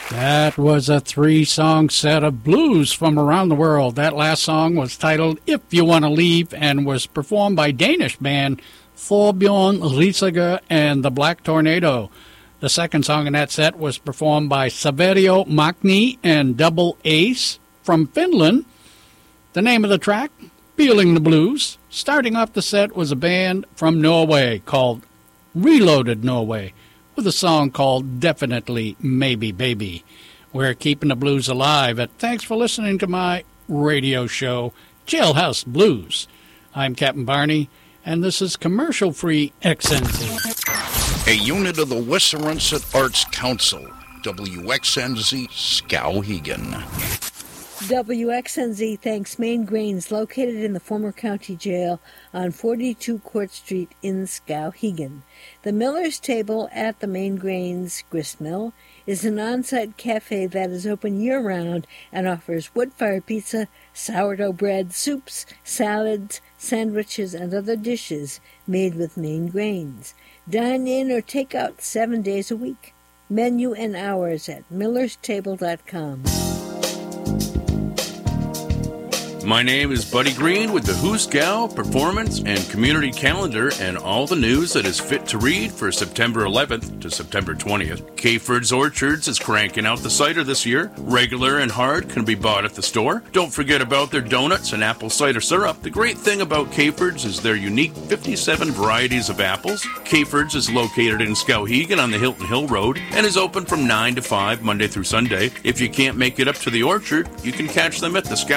That was a 3-song set of blues from around the world. That last song was titled If You Want to Leave and was performed by Danish band Thorbjørn Risager and the Black Tornado. The second song in that set was performed by Saverio Magni and Double Ace from Finland. The name of the track, Feeling the Blues. Starting off the set was a band from Norway called Reloaded Norway, with a song called Definitely Maybe Baby. We're keeping the blues alive, and thanks for listening to my radio show, Jailhouse Blues. I'm Captain Barney, and this is commercial-free XNZ. A unit of the Wissarunset Arts Council, WXNZ Skowhegan. WXNZ thanks Main Grains, located in the former county jail on 42 Court Street in Skowhegan. The Miller's Table at the Main Grains Gristmill is an on-site cafe that is open year-round and offers wood-fired pizza, sourdough bread, soups, salads, sandwiches, and other dishes made with Main Grains. Dine in or take out 7 days a week. Menu and hours at millerstable.com. My name is Buddy Green with the Hooskow Performance and Community Calendar and all the news that is fit to read for September 11th to September 20th. Caford's Orchards is cranking out the cider this year. Regular and hard can be bought at the store. Don't forget about their donuts and apple cider syrup. The great thing about Caford's is their unique 57 varieties of apples. Caford's is located in Skowhegan on the Hilton Hill Road and is open from 9 to 5 Monday through Sunday. If you can't make it up to the orchard, you can catch them at the